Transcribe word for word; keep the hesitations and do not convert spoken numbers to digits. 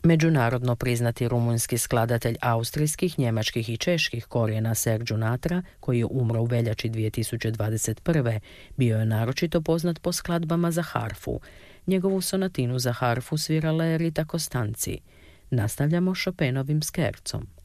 Međunarodno priznati rumunjski skladatelj austrijskih, njemačkih i čeških korijena Serđu Natra, koji je umro u veljači dvije tisuće dvadeset prve, bio je naročito poznat po skladbama za harfu. Njegovu sonatinu za harfu svirala je Rita Costanzi. Nastavljamo Chopinovim skercom.